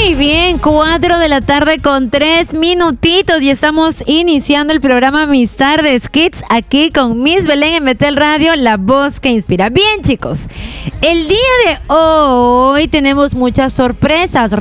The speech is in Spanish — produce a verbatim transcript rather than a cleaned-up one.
Muy bien, cuatro de la tarde con tres minutitos y estamos iniciando el programa Mis Tardes Kids aquí con Miss Belén en Betel Radio, la voz que inspira. Bien, chicos, el día de hoy tenemos muchas sorpresas.